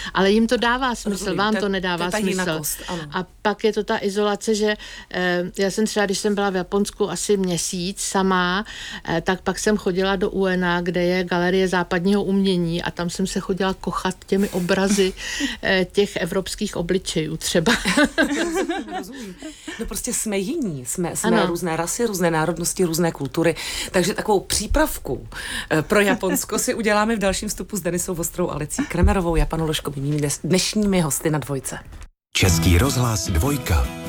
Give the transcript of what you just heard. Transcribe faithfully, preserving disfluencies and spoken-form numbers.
ale jim to dává smysl, Rozumím, vám to, to nedává to smysl. Jinakost, a pak je to ta izolace, že eh, já jsem třeba, když jsem byla v Japonsku asi měsíc sama, eh, tak pak jsem chodila do U N A, kde je Galerie západního umění a tam jsem se chodila kochat těmi obrazy eh, těch evropských obličejů třeba. Rozumím. No prostě jsme jiní, jsme, jsme různé rasy, různé národnosti, různé kultury, takže takovou přípravku eh, pro Japonsko si uděláme v dalším vstupu s Denisou Vostrou a Alicí Kremerovou, japanoložkou, mými dnešními hosty na Dvojce. Český rozhlas Dvojka.